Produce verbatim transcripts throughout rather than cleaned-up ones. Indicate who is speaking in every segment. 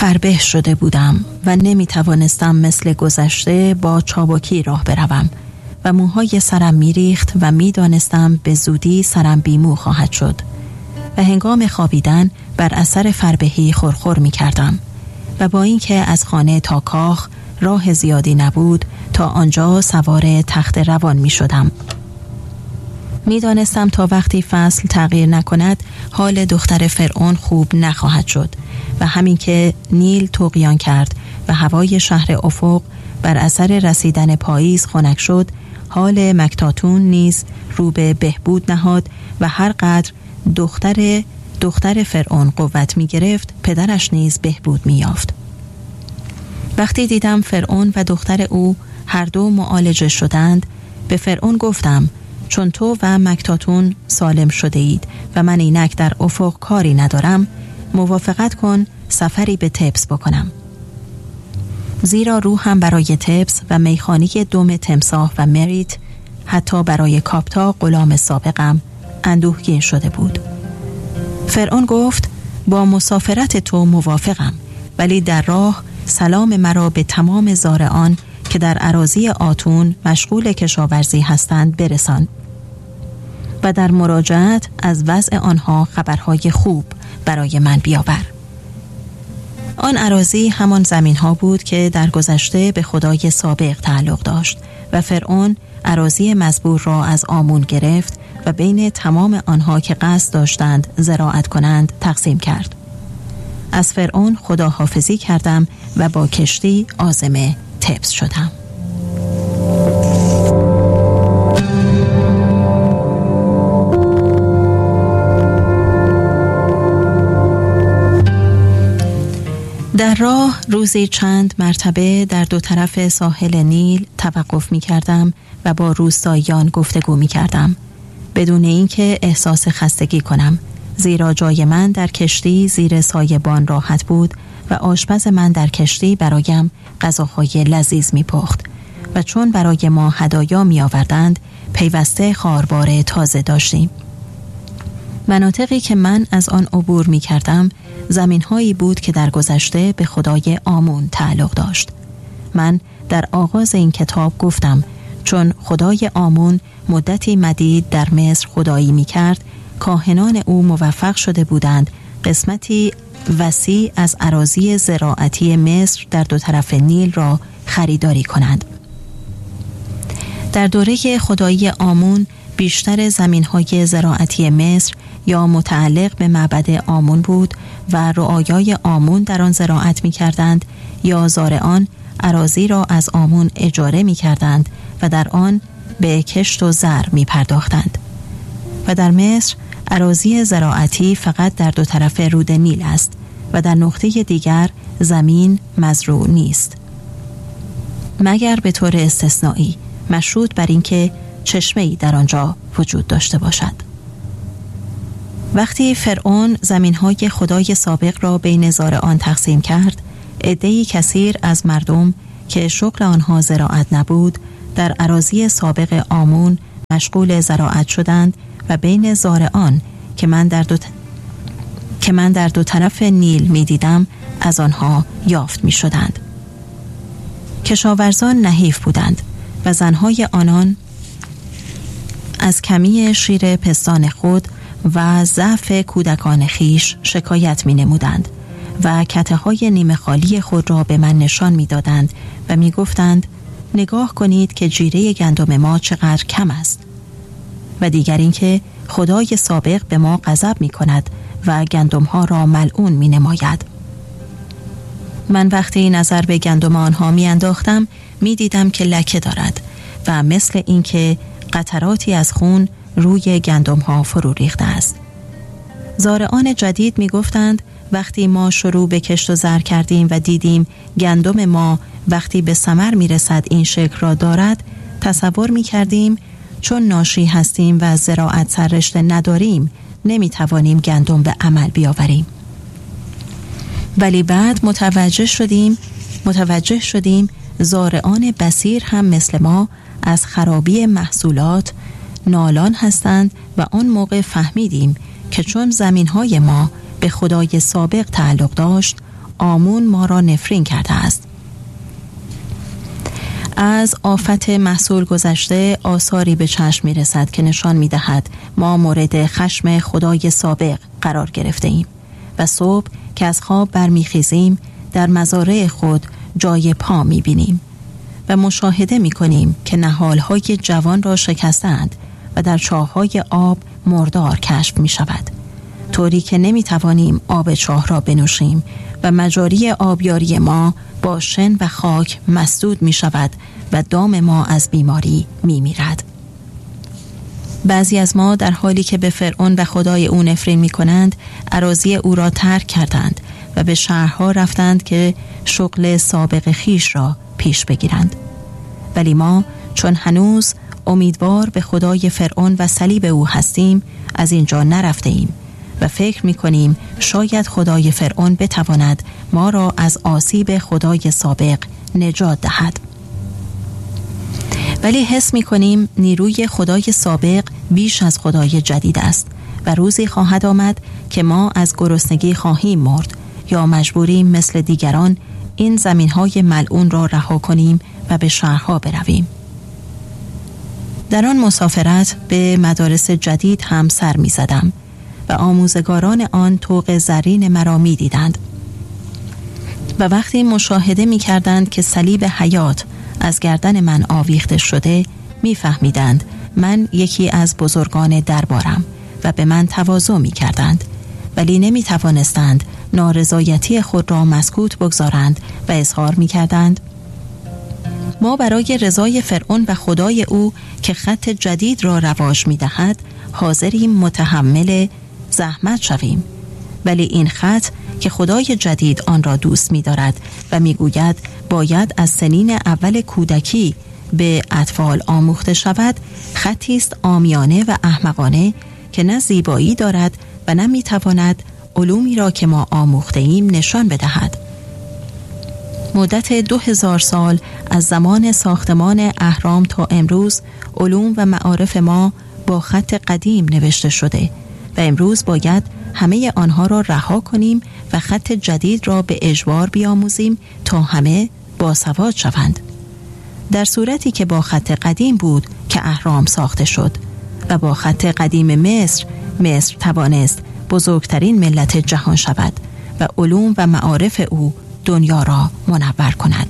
Speaker 1: فربه شده بودم و نمی توانستم مثل گذشته با چابکی راه بروم و موهای سرم می ریخت و می دانستم به زودی سرم بیمو خواهد شد و هنگام خوابیدن بر اثر فربهی خورخور می کردم و با اینکه از خانه تا کاخ راه زیادی نبود تا آنجا سوار تخت روان می شدم. می دانستم تا وقتی فصل تغییر نکند حال دختر فرعون خوب نخواهد شد و همین که نیل طغیان کرد و هوای شهر افق بر اثر رسیدن پاییز خنک شد، حال مکتاتون نیز رو به بهبود نهاد و هر قدر دختر دختر فرعون قوت می گرفت پدرش نیز بهبود می یافت. وقتی دیدم فرعون و دختر او هر دو معالجه شدند، به فرعون گفتم چون تو و مکتاتون سالم شده اید و من اینک در افق کاری ندارم، موافقت کن سفری به تبس بکنم. زیرا روحم برای تبس و میخانی دوم تمساح و مریت، حتی برای کاپتا غلام سابقم، اندوهگین شده بود. فرعون گفت با مسافرت تو موافقم، ولی در راه سلام مرا به تمام زارعان که در اراضی آتون مشغول کشاورزی هستند برسان و در مراجعت از وضع آنها خبرهای خوب برای من بیاور. آن اراضی همان زمین ها بود که در گذشته به خدای سابق تعلق داشت و فرعون اراضی مزبور را از آمون گرفت و بین تمام آنها که قصد داشتند زراعت کنند تقسیم کرد. از فرعون خداحافظی کردم و با کشتی عازم تبس شدم. در راه روزی چند مرتبه در دو طرف ساحل نیل توقف می کردم و با روستاییان گفتگو می کردم بدون اینکه احساس خستگی کنم، زیرا جای من در کشتی زیر سایبان راحت بود و آشپز من در کشتی برایم غذاهای لذیذ می پخت و چون برای ما هدایا می آوردند پیوسته خاربار تازه داشتیم. مناطقی که من از آن عبور می کردم زمین هایی بود که در گذشته به خدای آمون تعلق داشت. من در آغاز این کتاب گفتم چون خدای آمون مدتی مدید در مصر خدایی می کرد، کاهنان او موفق شده بودند قسمتی وسیع از اراضی زراعتی مصر در دو طرف نیل را خریداری کنند. در دوره خدایی آمون بیشتر زمین‌های زراعتی مصر یا متعلق به معبد آمون بود و رعایای آمون در آن زراعت می‌کردند یا زارعان اراضی را از آمون اجاره می‌کردند و در آن به کشت و زرع می‌پرداختند. و در مصر اراضی زراعتی فقط در دو طرف رود نیل است و در نقطه دیگر زمین مزروع نیست، مگر به طور استثنایی مشروط بر اینکه چشمه‌ای در آنجا وجود داشته باشد. وقتی فرعون زمین‌های خدای سابق را بین زارعان تقسیم کرد، عده‌ای کثیر از مردم که شغل آنها زراعت نبود در اراضی سابق آمون مشغول زراعت شدند و بین زارعان که من در دو ت... که من در دو طرف نیل می دیدم از آنها یافت می شدند. کشاورزان نحیف بودند و زنهای آنان از کمی شیر پستان خود و ضعف کودکان خیش شکایت می نمودند و کته های نیمه خالی خود را به من نشان می دادند و می گفتند نگاه کنید که جیره گندم ما چقدر کم است. و دیگر اینکه خدای سابق به ما غضب می کند و گندم ها را ملعون می نماید. من وقتی نظر به گندم آنها می انداختم می دیدم که لکه دارد و مثل اینکه قطراتی از خون روی گندم ها فرو ریخته است. زارعان جدید می گفتند وقتی ما شروع به کشت و زر کردیم و دیدیم گندم ما وقتی به ثمر می رسد این شکل را دارد، تصور می کردیم چون ناشی هستیم و زراعت سررشته نداریم نمی توانیم گندم به عمل بیاوریم. ولی بعد متوجه شدیم متوجه شدیم زارعان بصیر هم مثل ما از خرابی محصولات نالان هستند و آن موقع فهمیدیم که چون زمینهای ما به خدای سابق تعلق داشت، آمون ما را نفرین کرده است. از آفت محصول گذشته آثاری به چشم می رسد که نشان می دهد ما مورد خشم خدای سابق قرار گرفته ایم و صبح که از خواب برمیخیزیم در مزارع خود جای پا می بینیم و مشاهده می کنیم که نهالهای جوان را شکستند و در چاه‌های آب مردار کشف می شود، طوری که نمی توانیم آب چاه را بنوشیم و مجاری آبیاری ما با شن و خاک مسدود می شود و دام ما از بیماری می میرد. بعضی از ما در حالی که به فرعون و خدای او نفرین می کنند اراضی او را ترک کردند و به شهرها رفتند که شغل سابق خیش را پیش بگیرند. ولی ما چون هنوز امیدوار به خدای فرعون و صلیب او هستیم از اینجا نرفته ایم و فکر می کنیم شاید خدای فرعون بتواند ما را از آسیب خدای سابق نجات دهد. ولی حس می کنیم نیروی خدای سابق بیش از خدای جدید است و روزی خواهد آمد که ما از گرسنگی خواهیم مرد یا مجبوریم مثل دیگران این زمینهای ملعون را رها کنیم و به شهرها برویم. در آن مسافرت به مدارس جدید هم سر می زدم و آموزگاران آن طوق زرین مرا می دیدند و وقتی مشاهده می کردند که صلیب حیات از گردن من آویخته شده می فهمیدند من یکی از بزرگان دربارم و به من تواضع می کردند، ولی نمی توانستند نارضایتی خود را مسکوت بگذارند و اظهار می کردند ما برای رضای فرعون و خدای او که خط جدید را رواج می دهد حاضریم متحمل زحمت شویم، ولی این خط که خدای جدید آن را دوست می دارد و می گوید باید از سنین اول کودکی به اطفال آموخته شود خطی است عامیانه و احمقانه که نه زیبایی دارد و نه می تواند علومی را که ما آموخته ایم نشان بدهد. مدت دو هزار سال از زمان ساختمان اهرام تا امروز علوم و معارف ما با خط قدیم نوشته شده و امروز باید همه آنها را رها کنیم و خط جدید را به اجبار بیاموزیم تا همه باسواد شوند، در صورتی که با خط قدیم بود که اهرام ساخته شد و با خط قدیم مصر مصر توانست بزرگترین ملت جهان شود و علوم و معارف او دنیا را منور کند.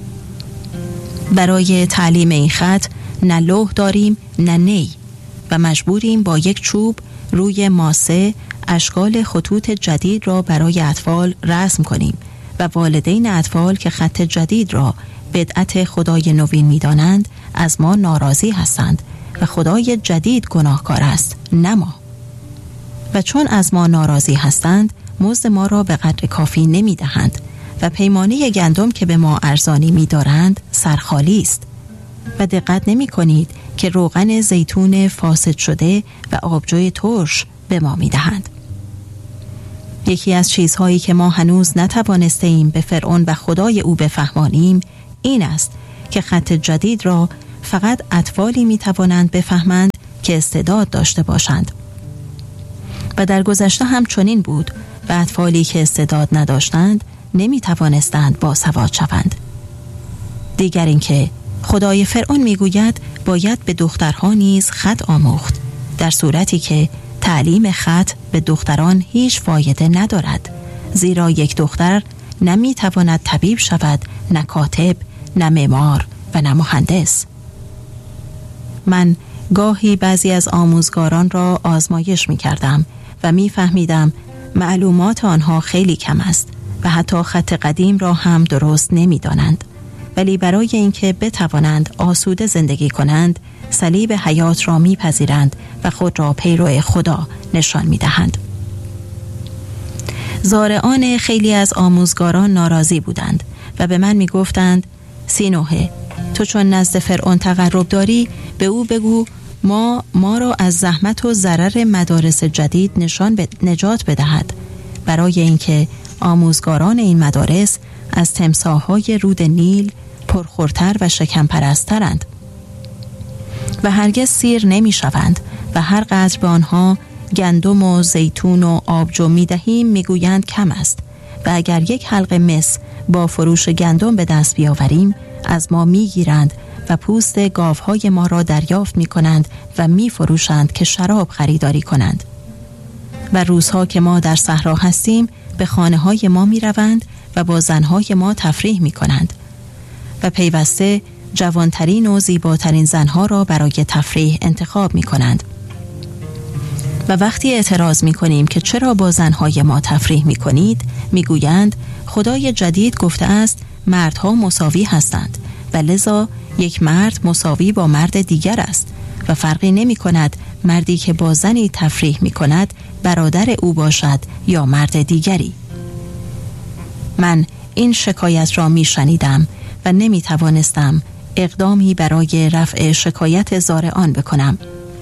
Speaker 1: برای تعلیم این خط نه لوح داریم نه نی و مجبوریم با یک چوب روی ماسه اشکال خطوط جدید را برای اطفال رسم کنیم و والدین اطفال که خط جدید را بدعت خدای نوین می دانند از ما ناراضی هستند و خدای جدید گناهکار است نه ما. و چون از ما ناراضی هستند مزد ما را به قدر کافی نمی دهند و پیمانه گندم که به ما ارزانی می دارند سرخالی است و دقت نمی کنید که روغن زیتون فاسد شده و آبجوی ترش به ما می دهند. یکی از چیزهایی که ما هنوز نتوانسته ایم به فرعون و خدای او بفهمانیم این است که خط جدید را فقط اطفالی می توانند بفهمند که استعداد داشته باشند و در گذشته هم چنین بود و اطفالی که استعداد نداشتند نمی توانستند باسواد شوند. دیگر اینکه خدای فرعون می گوید باید به دخترها نیز خط آموخت، در صورتی که تعلیم خط به دختران هیچ فایده ندارد، زیرا یک دختر نمی تواند طبیب شود، نه کاتب، نه معمار و نه مهندس. من گاهی بعضی از آموزگاران را آزمایش می کردم و می فهمیدم معلومات آنها خیلی کم است و حتی خط قدیم را هم درست نمی دانند، ولی برای اینکه بتوانند آسوده زندگی کنند صلیب حیات را می پذیرند و خود را پیرو خدا نشان می دهند. زارعان خیلی از آموزگاران ناراضی بودند و به من می گفتند سینوحه تو چون نزد فرعون تقرب داری به او بگو ما ما را از زحمت و ضرر مدارس جدید نشان ب... نجات بدهد، برای اینکه آموزگاران این مدارس از تمساح‌های رود نیل پرخورتر و شکمپرست‌ترند و هرگز سیر نمی شوند و هر قدر به آنها گندم و زیتون و آبجو می دهیم می گویند کم است و اگر یک حلقه مس با فروش گندم به دست بیاوریم از ما میگیرند و پوست گاوهای ما را دریافت می کنند و می فروشند که شراب خریداری کنند. و روزها که ما در صحرا هستیم به خانه های ما می روند و با زنهای ما تفریح می کنند و پیوسته جوانترین و زیباترین زنها را برای تفریح انتخاب می کنند. و وقتی اعتراض می کنیم که چرا با زنهای ما تفریح می کنید، می گویند خدای جدید گفته است مردها مساوی هستند و لذا یک مرد مساوی با مرد دیگر است و فرقی نمی کند مردی که با زنی تفریح می کند برادر او باشد یا مرد دیگری. من این شکایت را می شنیدم و نمی توانستم اقدامی برای رفع شکایت زارعان بکنم،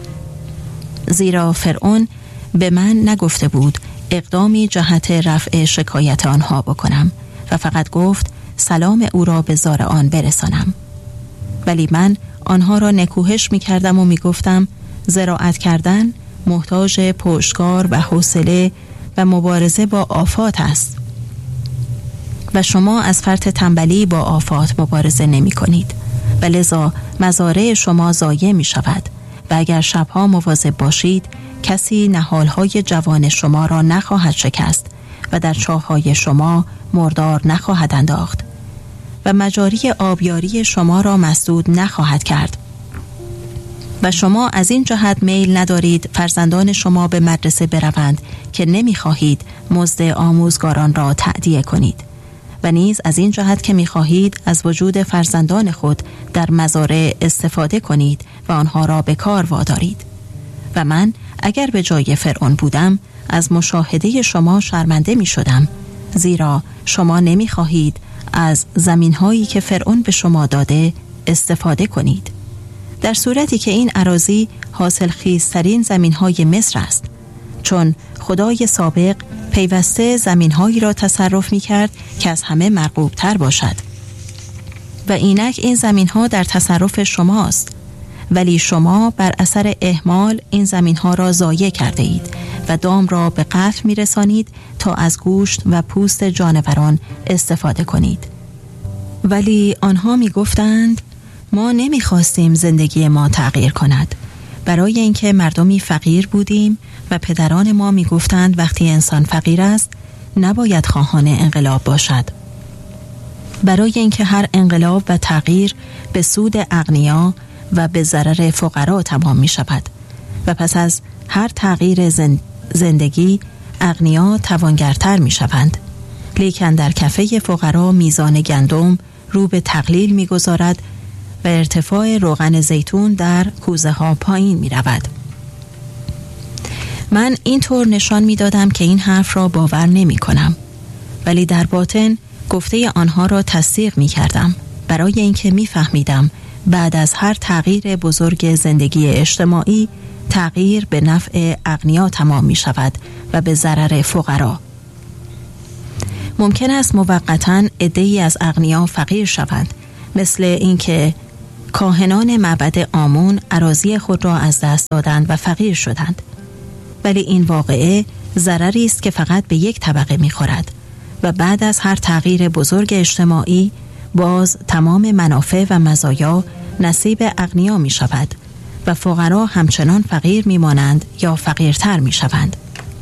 Speaker 1: زیرا فرعون به من نگفته بود اقدامی جهت رفع شکایت آنها بکنم و فقط گفت سلام او را به زارعان برسانم. ولی من آنها را نکوهش می کردم و می گفتم زراعت کردن محتاج پشتکار و حوصله و مبارزه با آفات است و شما از فرط تنبلی با آفات مبارزه نمی کنید و لذا مزارع شما ضایع می شود و اگر شبها مواظب باشید کسی نهالهای جوان شما را نخواهد شکست و در چاههای شما مردار نخواهد انداخت و مجاری آبیاری شما را مسدود نخواهد کرد و شما از این جهت میل ندارید فرزندان شما به مدرسه بروند که نمی‌خواهید مزد آموزگاران را تأدیه کنید و نیز از این جهت که می‌خواهید از وجود فرزندان خود در مزارع استفاده کنید و آنها را به کار وادارید. و من اگر به جای فرعون بودم از مشاهده شما شرمنده می‌شدم، زیرا شما نمی‌خواهید از زمین‌هایی که فرعون به شما داده استفاده کنید، در صورتی که این اراضی حاصلخیزترین زمین‌های مصر است، چون خدای سابق پیوسته زمین‌هایی را تصرف می‌کرد که از همه مرغوب‌تر باشد و اینک این زمین‌ها در تصرف شماست، ولی شما بر اثر اهمال این زمین‌ها را ضایع کرده اید و دام را به قتل می‌رسانید تا از گوشت و پوست جانوران استفاده کنید. ولی آنها می‌گفتند ما نمی‌خواستیم زندگی ما تغییر کند، برای اینکه مردمی فقیر بودیم و پدران ما می‌گفتند وقتی انسان فقیر است نباید خواهان انقلاب باشد، برای اینکه هر انقلاب و تغییر به سود اغنیا و به ضرر فقرا تمام می‌شود و پس از هر تغییر زندگی اغنیا توانگرتر می‌شوند، لیکن در کفه فقرا میزان گندم رو به تقلیل می‌گذارد و ارتفاع روغن زیتون در کوزه ها پایین می رود. من اینطور نشان می دادم که این حرف را باور نمی کنم، ولی در باطن گفته آنها را تصدیق می کردم، برای اینکه می فهمیدم بعد از هر تغییر بزرگ زندگی اجتماعی تغییر به نفع اغنیا تمام می شود و به ضرر فقرا. ممکن است موقتاً عده‌ای از اغنیا فقیر شوند، مثل اینکه کاهنان معبد آمون اراضی خود را از دست دادند و فقیر شدند، ولی این واقعه ضرری است که فقط به یک طبقه می‌خورد و بعد از هر تغییر بزرگ اجتماعی باز تمام منافع و مزایا نصیب اغنیا می‌شود و فقرا همچنان فقیر می‌مانند یا فقیرتر می‌شوند.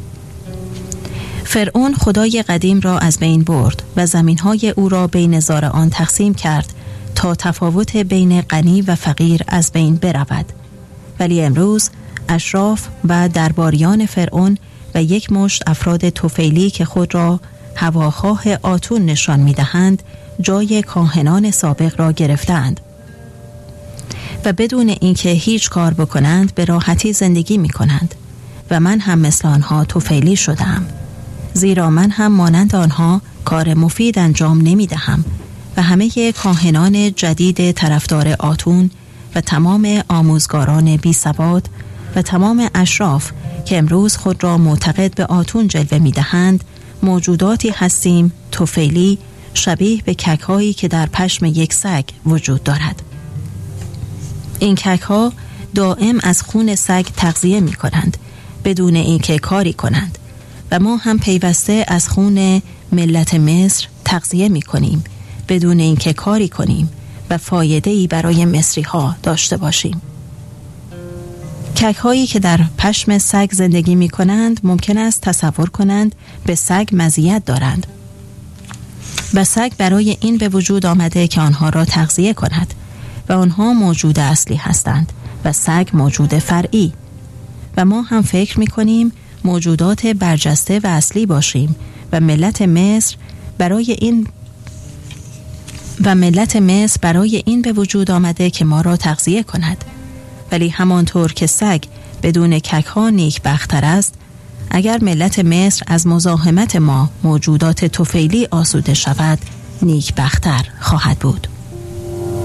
Speaker 1: فرعون خدای قدیم را از بین برد و زمین‌های او را بین زارعان تقسیم کرد تا تفاوت بین غنی و فقیر از بین برود، ولی امروز اشراف و درباریان فرعون و یک مشت افراد طفیلی که خود را هواخواه آتون نشان می‌دهند جای کاهنان سابق را گرفتند و بدون اینکه هیچ کار بکنند به راحتی زندگی می‌کنند و من هم مثل آنها طفیلی شدم، زیرا من هم مانند آنها کار مفید انجام نمی‌دهم و همه کاهنان جدید طرفدار آتون و تمام آموزگاران بی سواد و تمام اشراف که امروز خود را معتقد به آتون جلوه می‌دهند موجوداتی هستیم طفیلی شبیه به کک‌هایی که در پشم یک سگ وجود دارد. این کک‌ها دائم از خون سگ تغذیه می‌کنند بدون اینکه کاری کنند و ما هم پیوسته از خون ملت مصر تغذیه می کنیم بدون اینکه کاری کنیم و فایده‌ای برای مصری ها داشته باشیم. کک هایی که در پشم سگ زندگی می کنند ممکن است تصور کنند به سگ مزیت دارند و سگ برای این به وجود آمده که آنها را تغذیه کند و آنها موجود اصلی هستند و سگ موجود فرعی و ما هم فکر می کنیم موجودات برجسته و اصلی باشیم و ملت مصر برای این و ملت مصر برای این به وجود آمده که ما را تغذیه کند. ولی همانطور که سگ بدون کک ها نیک بختر است، اگر ملت مصر از مزاحمت ما موجودات طفیلی آسوده شود نیک بختر خواهد بود.